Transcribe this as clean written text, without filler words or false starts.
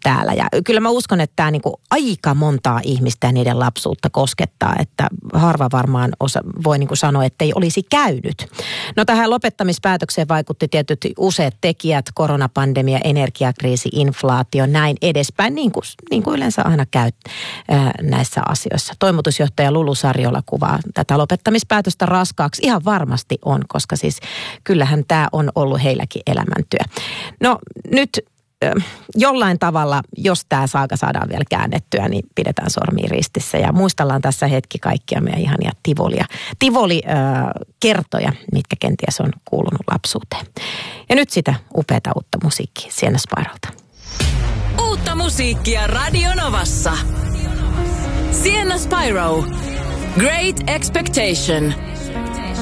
täällä. Ja kyllä mä uskon, että tämä niinku aika montaa ihmistä ja niiden lapsuutta koskettaa, että harva varmaan voi niinku sanoa, että ei olisi käynyt. No tähän lopettamispäätökseen vaikutti tietysti useat tekijät, koronapandemia, energiakriisi, inflaatio, näin edespäin, niin kuin yleensä aina käy näissä asioissa. Toimitusjohtaja Lulu Sariola kuvaa tätä lopettamispäätöstä raskaaksi. Ihan varmasti on, koska siis kyllähän tämä on ollut heilläkin elämäntyö. No nyt jollain tavalla, jos tämä saaga saadaan vielä käännettyä, niin pidetään sormia ristissä ja muistellaan tässä hetki kaikkia meidän ihania Tivoli-kertoja, mitkä kenties on kuulunut lapsuuteen. Ja nyt sitä upeata uutta musiikkia Sienna Spiralta. Uutta musiikkia Radio Novassa. Sienna Spyro, Great Expectation.